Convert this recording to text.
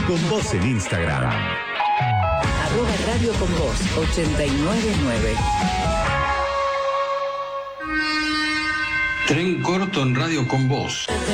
Con Vos en Instagram. @Radio con Vos 899. Tren corto en Radio con Vos.